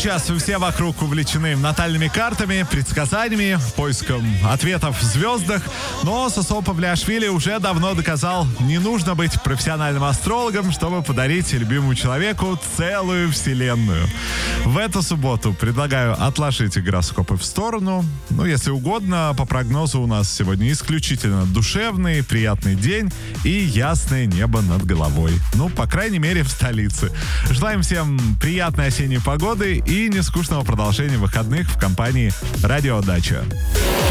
сейчас все вокруг увлечены натальными картами, предсказаниями, поиском ответов в звездах, но Сосо Павлиашвили уже давно доказал, не нужно быть профессиональным астрологом, чтобы подарить любимому человеку целую вселенную. В эту субботу предлагаю отложить гороскопы в сторону. Если угодно, по прогнозу у нас сегодня исключительно душевный, приятный день и ясное небо над головой. По крайней мере, в столице. Желаем всем приятной осенней погоды и нескучного продолжения выходных в компании «Радио Дача».